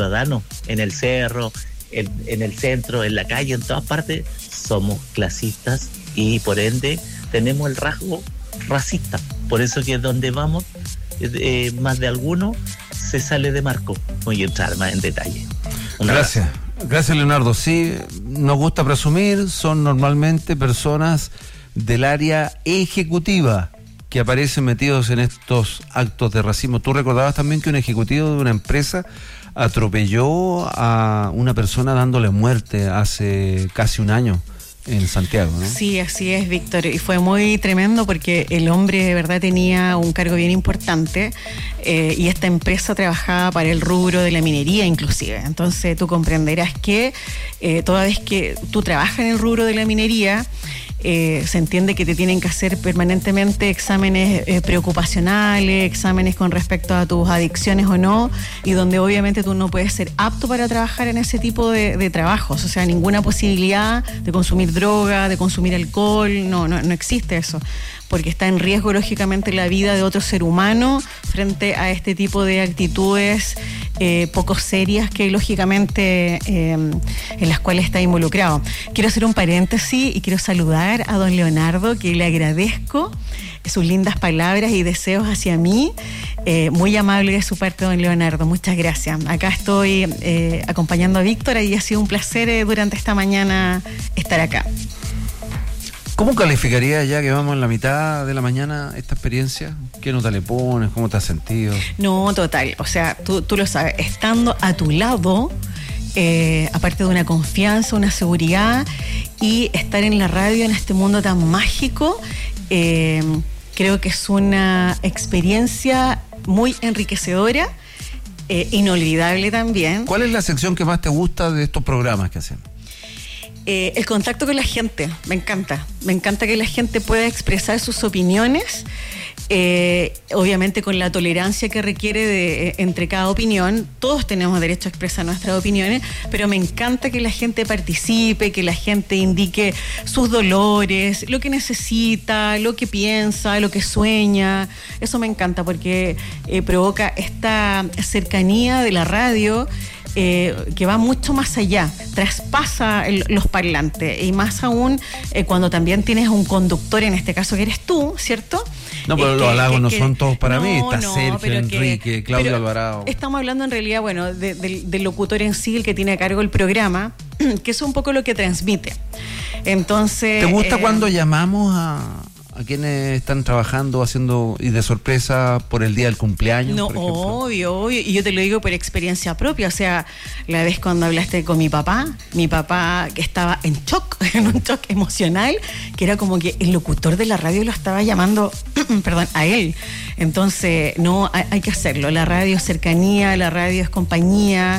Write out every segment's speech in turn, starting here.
ciudadanos, en el cerro, en el centro, en la calle, en todas partes, somos clasistas y por ende tenemos el rasgo racista. Por eso que donde vamos, más de alguno se sale de marco. Voy a entrar más en detalle. Gracias, Leonardo. Sí, nos gusta presumir, son normalmente personas del área ejecutiva que aparecen metidos en estos actos de racismo. Tú recordabas también que un ejecutivo de una empresa atropelló a una persona dándole muerte hace casi un año en Santiago, ¿no? Sí, así es, Víctor, y fue muy tremendo porque el hombre de verdad tenía un cargo bien importante y esta empresa trabajaba para el rubro de la minería inclusive. Entonces tú comprenderás que toda vez que tú trabajas en el rubro de la minería, se entiende que te tienen que hacer permanentemente exámenes preocupacionales, exámenes con respecto a tus adicciones o no, y donde obviamente tú no puedes ser apto para trabajar en ese tipo de trabajos, o sea, ninguna posibilidad de consumir droga, de consumir alcohol, no existe eso, porque está en riesgo lógicamente la vida de otro ser humano frente a este tipo de actitudes poco serias que lógicamente en las cuales está involucrado. Quiero hacer un paréntesis y quiero saludar a don Leonardo, que le agradezco sus lindas palabras y deseos hacia mí. Muy amable de su parte, don Leonardo, muchas gracias. Acá estoy acompañando a Víctor y ha sido un placer durante esta mañana estar acá. ¿Cómo calificaría ya que vamos en la mitad de la mañana esta experiencia? ¿Qué nota le pones? ¿Cómo te has sentido? No, total, o sea, tú lo sabes, estando a tu lado, aparte de una confianza, una seguridad y estar en la radio en este mundo tan mágico, creo que es una experiencia muy enriquecedora, inolvidable también. ¿Cuál es la sección que más te gusta de estos programas que hacen? El contacto con la gente, me encanta que la gente pueda expresar sus opiniones, obviamente con la tolerancia que requiere entre cada opinión. Todos tenemos derecho a expresar nuestras opiniones, pero me encanta que la gente participe, que la gente indique sus dolores, lo que necesita, lo que piensa, lo que sueña. Eso me encanta porque provoca esta cercanía de la radio, que va mucho más allá, traspasa los parlantes, y más aún cuando también tienes un conductor, en este caso que eres tú, ¿cierto? No, pero los halagos no son todos para mí. Está Sergio, Enrique, Claudio Alvarado. Estamos hablando en realidad, bueno, del locutor en sí, el que tiene a cargo el programa, que es un poco lo que transmite. Entonces, ¿te gusta cuando llamamos a quienes están trabajando, haciendo, y de sorpresa por el día del cumpleaños? No, por ejemplo? obvio, y yo te lo digo por experiencia propia. O sea, la vez cuando hablaste con mi papá que estaba en shock, en un shock emocional, que era como que el locutor de la radio lo estaba llamando, perdón, a él. Entonces, no, hay que hacerlo. La radio es cercanía, la radio es compañía,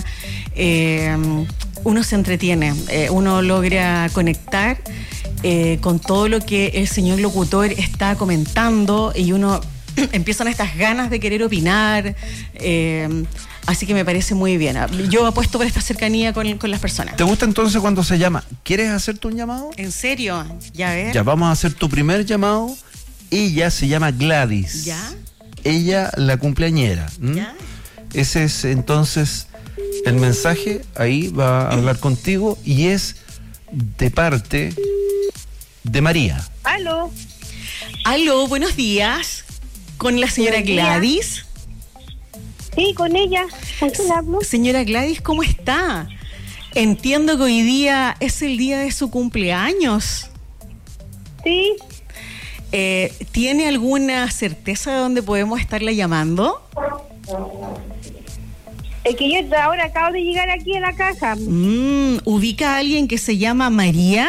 uno se entretiene, uno logra conectar con todo lo que el señor locutor está comentando, y uno empiezan estas ganas de querer opinar, así que me parece muy bien. Yo apuesto por esta cercanía con las personas. ¿Te gusta entonces cuando se llama? ¿Quieres hacerte un llamado? ¿En serio? Ya ves. Ya, vamos a hacer tu primer llamado. Ella se llama Gladys. ¿Ya? Ella, la cumpleañera. ¿Ya? Ese es entonces el mensaje. Ahí va a hablar contigo y es de parte de María. Aló, buenos días. ¿Con la señora Gladys? Sí, con ella. ¿Con quién hablo? Señora Gladys, ¿cómo está? Entiendo que hoy día es el día de su cumpleaños. Sí. ¿Tiene alguna certeza de dónde podemos estarla llamando? Es que yo ahora acabo de llegar aquí a la casa. ¿Ubica a alguien que se llama María?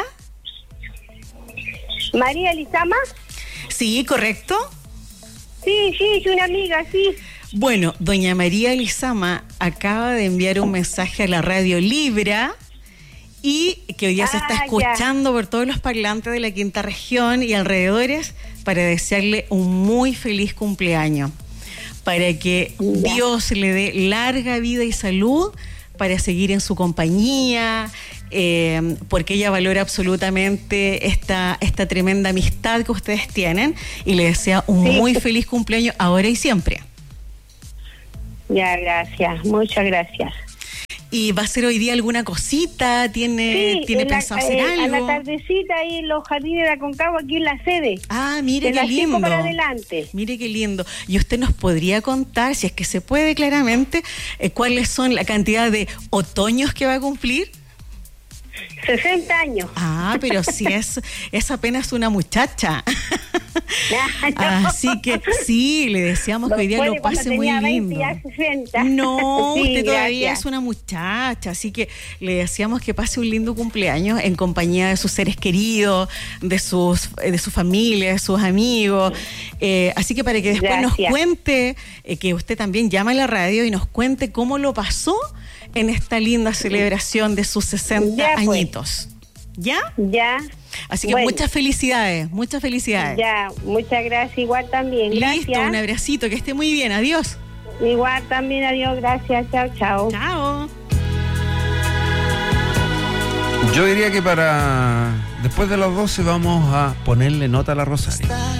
¿María Lizama? Sí, ¿correcto? Sí, es una amiga, sí. Bueno, doña María Lizama acaba de enviar un mensaje a la radio Libra, y que hoy día se está escuchando por todos los parlantes de la quinta región y alrededores, para desearle un muy feliz cumpleaños, para que Dios le dé larga vida y salud para seguir en su compañía, porque ella valora absolutamente esta tremenda amistad que ustedes tienen, y le desea un muy feliz cumpleaños ahora y siempre. Ya, gracias, muchas gracias. ¿Y va a hacer hoy día alguna cosita? ¿Tiene pensado hacer algo? A la tardecita ahí en los jardines de Aconcagua, aquí en la sede. Ah, mire qué lindo. Para adelante. Mire qué lindo. ¿Y usted nos podría contar, si es que se puede claramente, cuáles son la cantidad de otoños que va a cumplir? 60 años. Ah, pero si es apenas una muchacha. No. Así que sí, le deseamos que hoy día lo pase muy lindo. 60. No, sí, usted todavía gracias. es una muchacha, así que le deseamos que pase un lindo cumpleaños en compañía de sus seres queridos, de su familia, de sus amigos. Así que para que después nos cuente, que usted también llame a la radio y nos cuente cómo lo pasó en esta linda celebración de sus 60 ya, pues. añitos. ¿Ya? Ya. Así que bueno. muchas felicidades, muchas felicidades. Ya, muchas gracias, igual también. Listo, Gracias. un abracito, que esté muy bien, adiós. Igual también, adiós, gracias, chao, chao. Chao. Yo diría que después de las 12 vamos a ponerle nota a la Rosario.